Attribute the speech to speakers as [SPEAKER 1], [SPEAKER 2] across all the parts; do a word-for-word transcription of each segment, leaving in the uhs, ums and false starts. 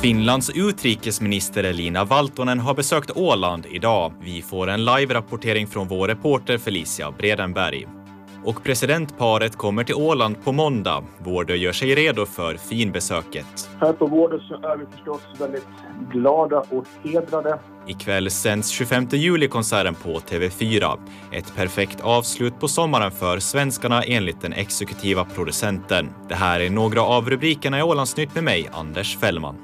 [SPEAKER 1] Finlands utrikesminister Elina Valtonen har besökt Åland idag. Vi får en live-rapportering från vår reporter Felicia Bredenberg. Och presidentparet kommer till Åland på måndag. Vårdö gör sig redo för finbesöket.
[SPEAKER 2] Här på Vårdö så är vi förstås väldigt glada och hedrade.
[SPEAKER 1] Ikväll sänds tjugofemte juli-konserten på T V fyra. Ett perfekt avslut på sommaren för svenskarna enligt den exekutiva producenten. Det här är några av rubrikerna i Ålandsnytt med mig, Anders Fällman.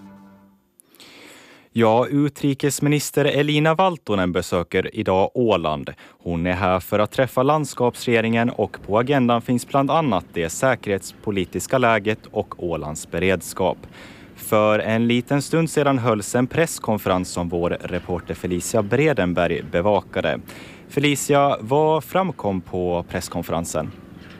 [SPEAKER 1] Ja, utrikesminister Elina Valtonen besöker idag Åland. Hon är här för att träffa landskapsregeringen och på agendan finns bland annat det säkerhetspolitiska läget och Ålands beredskap. För en liten stund sedan hölls en presskonferens som vår reporter Felicia Bredenberg bevakade. Felicia, vad framkom på presskonferensen?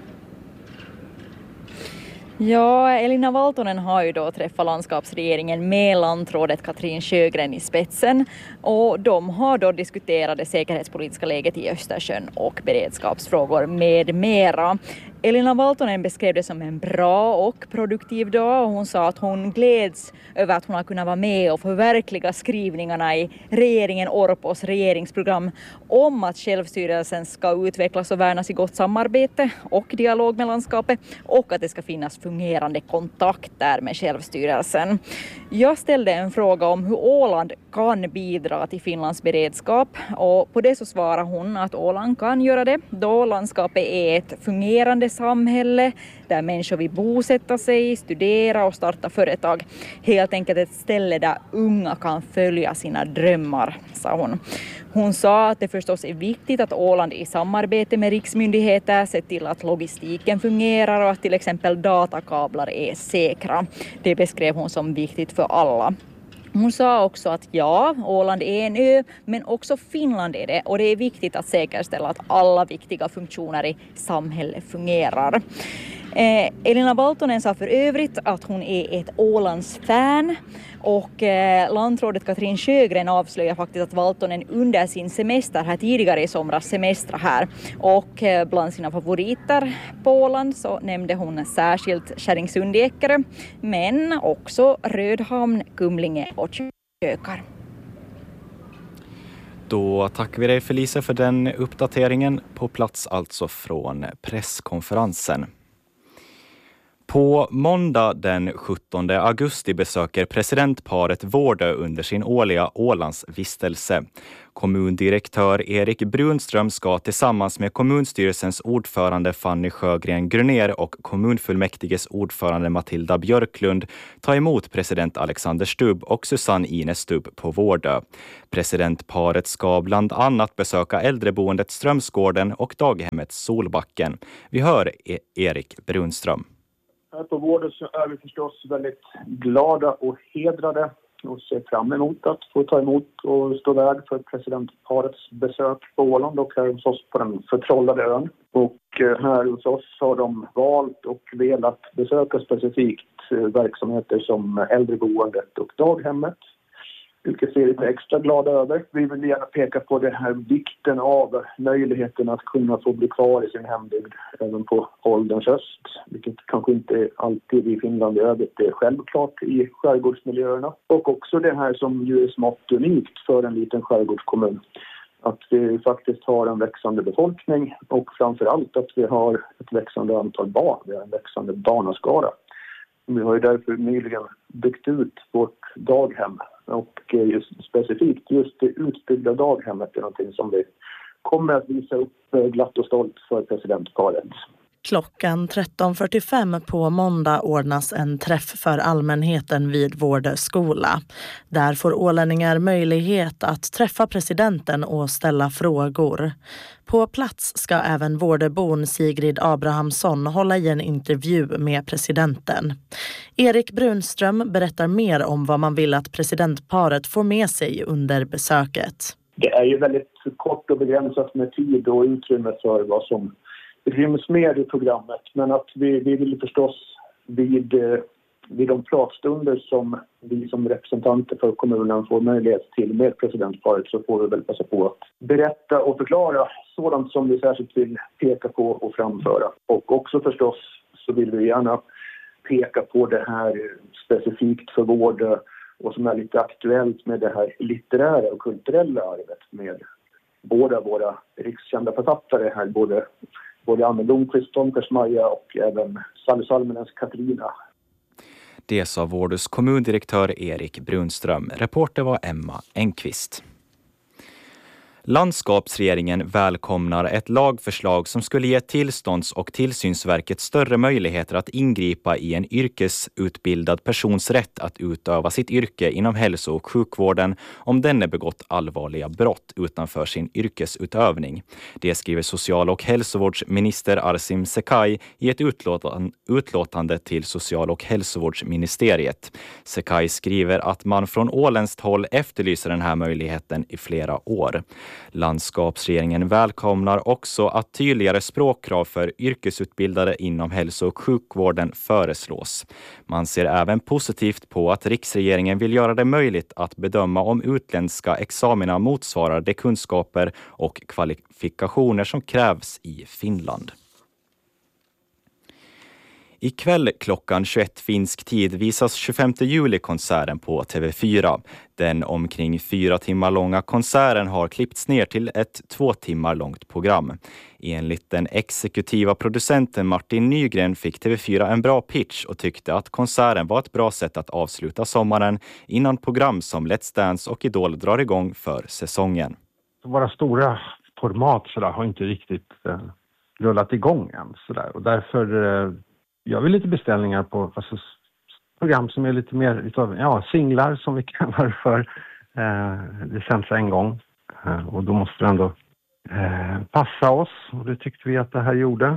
[SPEAKER 3] Ja, Elina Valtonen har ju då träffat landskapsregeringen med landrådet Katrin Sjögren i spetsen och de har då diskuterat det säkerhetspolitiska läget i Östersjön och beredskapsfrågor med mera. Elina Valtonen beskrev det som en bra och produktiv dag och hon sa att hon gläds över att hon har kunnat vara med och förverkliga skrivningarna i regeringen Orpos regeringsprogram om att självstyrelsen ska utvecklas och värnas i gott samarbete och dialog med landskapet och att det ska finnas fungerande kontakter med självstyrelsen. Jag ställde en fråga om hur Åland kan bidra till Finlands beredskap och på det så svarar hon att Åland kan göra det då landskapet är ett fungerande samhälle där människor vill bosätta sig, studera och starta företag. Helt enkelt ett ställe där unga kan följa sina drömmar, sa hon. Hon sa att det förstås är viktigt att Åland i samarbete med riksmyndigheter ser till att logistiken fungerar och att till exempel datakablar är säkra. Det beskrev hon som viktigt för alla. Hon sa också att ja, Åland är en ö, men också Finland är det och det är viktigt att säkerställa att alla viktiga funktioner i samhället fungerar. Eh, Elina Valtonen sa för övrigt att hon är ett Ålands-fan och eh, landrådet Katrin Sjögren avslöjar faktiskt att Valtonen under sin semester här tidigare i somras semestra här och eh, bland sina favoriter på Åland så nämnde hon särskilt Kärringsund i Eckerö men också Rödhamn, Kumlinge och Kökar.
[SPEAKER 1] Då tackar vi dig Felicia för den uppdateringen på plats alltså från presskonferensen. På måndag den sjuttonde augusti besöker presidentparet Vårdö under sin årliga Ålandsvistelse. Kommundirektör Erik Brunström ska tillsammans med kommunstyrelsens ordförande Fanny Sjögren Gröner och kommunfullmäktiges ordförande Matilda Björklund ta emot president Alexander Stubb och Susanne Ines Stubb på Vårdö. Presidentparet ska bland annat besöka äldreboendet Strömsgården och daghemmet Solbacken. Vi hör e- Erik Brunström.
[SPEAKER 2] Här på Vårdö så är vi förstås väldigt glada och hedrade och ser fram emot att få ta emot och stå värd för presidentparets besök på Åland och här hos oss på den förtrollade ön. Och här hos oss har de valt och velat besöka specifikt verksamheter som äldreboendet och daghemmet. Vilket ser lite extra glada över. Vi vill gärna peka på den här vikten av möjligheten att kunna få bli kvar i sin hembygd även på ålderns höst. Vilket kanske inte alltid i Finland i övrigt är självklart i skärgårdsmiljöerna. Och också det här som ju är smått unikt för en liten skärgårdskommun. Att vi faktiskt har en växande befolkning och framförallt att vi har ett växande antal barn. Vi har en växande barnaskara. Vi har ju därför nyligen byggt ut vårt daghem och just specifikt just det utbyggda daghemmet är någonting som vi kommer att visa upp glatt och stolt för presidentparet.
[SPEAKER 4] Klockan tretton fyrtiofem på måndag ordnas en träff för allmänheten vid Vårdö skola. Där får ålänningar möjlighet att träffa presidenten och ställa frågor. På plats ska även Vårdöbon Sigrid Abrahamsson hålla i en intervju med presidenten. Erik Brunström berättar mer om vad man vill att presidentparet får med sig under besöket.
[SPEAKER 2] Det är ju väldigt kort och begränsat med tid och utrymme för vad som ryms med i programmet, men att vi, vi vill förstås vid, vid de pratstunder som vi som representanter för kommunen får möjlighet till med presidentparet så får vi väl passa på att berätta och förklara sådant som vi särskilt vill peka på och framföra. Och också förstås så vill vi gärna peka på det här specifikt för Vårdö och som är lite aktuellt med det här litterära och kulturella arvet med båda våra rikskända författare här, både, både Anne Blomqvist, Tom Persmaja och även Sally Salmenens Katarina.
[SPEAKER 1] Det sa Vårdus kommundirektör Erik Brunström. Reporter var Emma Enqvist. Landskapsregeringen välkomnar ett lagförslag som skulle ge tillstånds- och tillsynsverket större möjligheter att ingripa i en yrkesutbildad persons rätt att utöva sitt yrke inom hälso- och sjukvården om denne begått allvarliga brott utanför sin yrkesutövning. Det skriver social- och hälsovårdsminister Arsim Sekaj i ett utlåtande, utlåtande till social- och hälsovårdsministeriet. Sekaj skriver att man från åländskt håll efterlyser den här möjligheten i flera år. Landskapsregeringen välkomnar också att tydligare språkkrav för yrkesutbildade inom hälso- och sjukvården föreslås. Man ser även positivt på att riksregeringen vill göra det möjligt att bedöma om utländska examina motsvarar de kunskaper och kvalifikationer som krävs i Finland. Ikväll klockan tjugoett finsk tid visas tjugofemte juli-konserten på T V fyra. Den omkring fyra timmar långa konserten har klippts ner till ett två timmar långt program. Enligt den exekutiva producenten Martin Nygren fick T V fyra en bra pitch och tyckte att konserten var ett bra sätt att avsluta sommaren innan program som Let's Dance och Idol drar igång för säsongen.
[SPEAKER 5] Våra stora format så där, har inte riktigt eh, rullat igång än. Så där. Och därför eh, gör vi lite beställningar på alltså, program som är lite mer utav, ja, singlar som vi kallar det för. Eh, det sänds en gång eh, och då måste det ändå eh, passa oss och det tyckte vi att det här gjorde.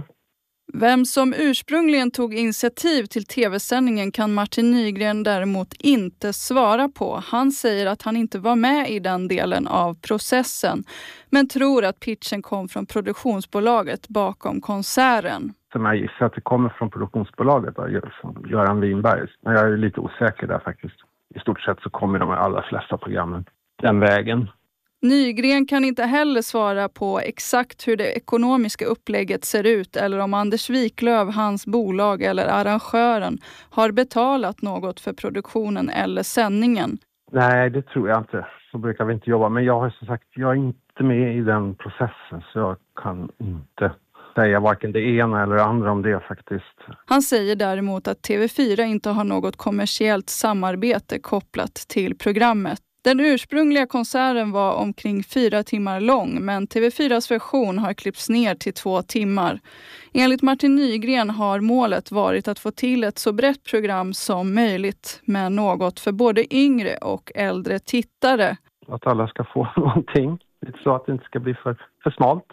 [SPEAKER 6] Vem som ursprungligen tog initiativ till tv-sändningen kan Martin Nygren däremot inte svara på. Han säger att han inte var med i den delen av processen men tror att pitchen kom från produktionsbolaget bakom konserten.
[SPEAKER 5] Som jag gissar att det kommer från produktionsbolaget då, Göran Winberg. Men jag är lite osäker där faktiskt. I stort sett så kommer de allra flesta programmen den vägen.
[SPEAKER 6] Nygren kan inte heller svara på exakt hur det ekonomiska upplägget ser ut eller om Anders Wiklöf, hans bolag eller arrangören har betalat något för produktionen eller sändningen.
[SPEAKER 5] Nej, det tror jag inte. Så brukar vi inte jobba. Men jag har som sagt, jag är inte med i den processen så jag kan inte säga varken det ena eller det andra om det faktiskt.
[SPEAKER 6] Han säger däremot att T V fyra inte har något kommersiellt samarbete kopplat till programmet. Den ursprungliga konserten var omkring fyra timmar lång men T V fyras version har klippts ner till två timmar. Enligt Martin Nygren har målet varit att få till ett så brett program som möjligt med något för både yngre och äldre tittare.
[SPEAKER 5] Att alla ska få någonting, så att det inte ska bli för, för smalt.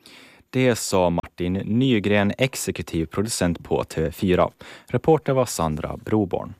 [SPEAKER 1] Det sa Martin Nygren, exekutiv producent på T V fyra. Reporter var Sandra Broborn.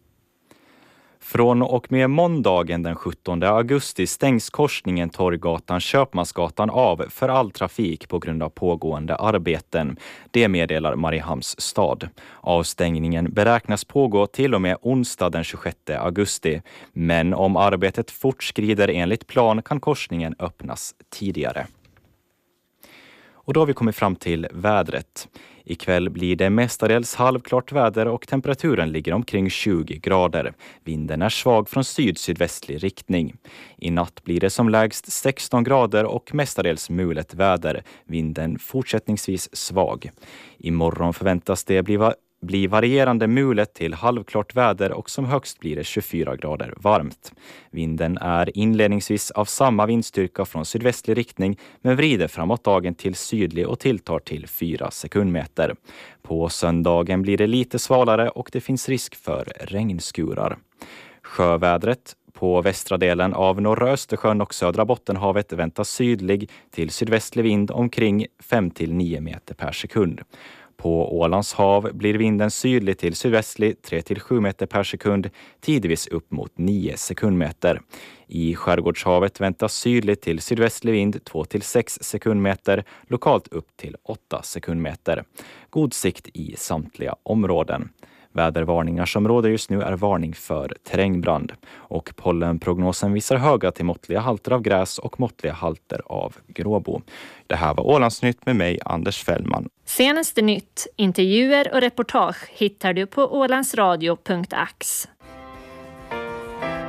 [SPEAKER 1] Från och med måndagen den sjuttonde augusti stängs korsningen Torggatan-Köpmansgatan av för all trafik på grund av pågående arbeten. Det meddelar Mariehamns stad. Avstängningen beräknas pågå till och med onsdag den tjugosjätte augusti. Men om arbetet fortskrider enligt plan kan korsningen öppnas tidigare. Och då har vi kommit fram till vädret. Ikväll blir det mestadels halvklart väder och temperaturen ligger omkring tjugo grader. Vinden är svag från syd-sydvästlig riktning. I natt blir det som lägst sexton grader och mestadels mulet väder. Vinden fortsättningsvis svag. Imorgon förväntas det bli va- blir varierande mulet till halvklart väder och som högst blir det tjugofyra grader varmt. Vinden är inledningsvis av samma vindstyrka från sydvästlig riktning men vrider framåt dagen till sydlig och tilltar till fyra sekundmeter. På söndagen blir det lite svalare och det finns risk för regnskurar. Sjövädret på västra delen av norra Östersjön och södra Bottenhavet väntas sydlig till sydvästlig vind omkring fem till nio meter per sekund. På Ålands hav blir vinden sydlig till sydvästlig tre till sju meter per sekund, tidvis upp mot nio sekundmeter. I Skärgårdshavet väntas sydlig till sydvästlig vind två till sex sekundmeter, lokalt upp till åtta sekundmeter. God sikt i samtliga områden. Vädervarningar som råder just nu är varning för terrängbrand. Och pollenprognosen visar höga till måttliga halter av gräs och måttliga halter av gråbo. Det här var Ålandsnytt med mig, Anders Fällman.
[SPEAKER 7] Senaste nytt, intervjuer och reportage hittar du på ålandsradio punkt ax.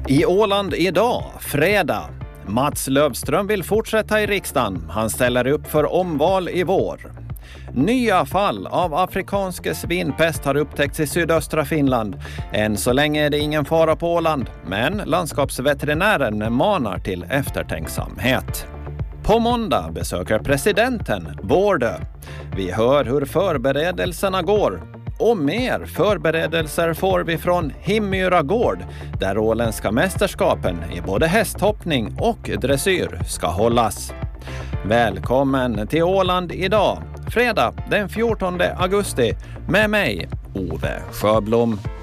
[SPEAKER 8] I Åland idag, fredag. Mats Löfström vill fortsätta i riksdagen. Han ställer upp för omval i vår. Nya fall av afrikansk svinpest har upptäckts i sydöstra Finland. Än så länge är det ingen fara på Åland, men landskapsveterinären manar till eftertänksamhet. På måndag besöker presidenten Vårdö. Vi hör hur förberedelserna går. Och mer förberedelser får vi från Himmyra gård, där åländska mästerskapen i både hästhoppning och dressyr ska hållas. Välkommen till Åland idag, fredag den fjortonde augusti, med mig, Ove Sjöblom.